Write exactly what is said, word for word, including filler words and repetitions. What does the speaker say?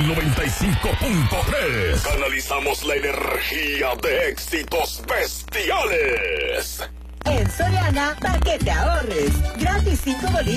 el noventa y cinco punto tres. Canalizamos la energía de éxitos bestiales. En Soriana, pa' que te ahorres. Gratis cinco bolitas.